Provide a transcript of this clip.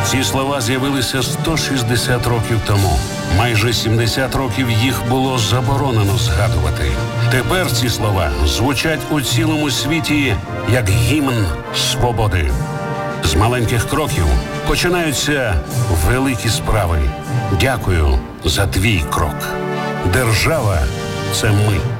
Ці слова з'явилися 160 років тому. Майже 70 років їх було заборонено згадувати. Тепер ці слова звучать у цілому світі як гімн свободи. З маленьких кроків починаються великі справи. Дякую за твій крок. Держава – це ми.